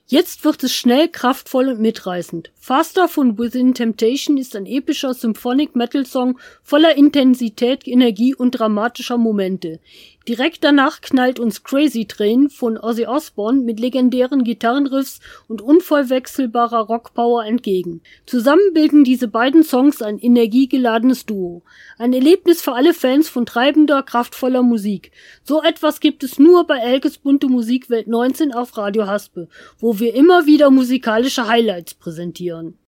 Jetzt wird es schnell, kraftvoll und mitreißend. Faster von Within Temptation ist ein epischer Symphonic-Metal-Song voller Intensität, Energie und dramatischer Momente. Direkt danach knallt uns Crazy Train von Ozzy Osbourne mit legendären Gitarrenriffs und unverwechselbarer Rockpower entgegen. Zusammen bilden diese beiden Songs ein energiegeladenes Duo. Ein Erlebnis für alle Fans von treibender, kraftvoller Musik. So etwas gibt es nur bei Elkes bunte Musikwelt 19 auf Radio Haspe, wo wir immer wieder musikalische Highlights präsentieren.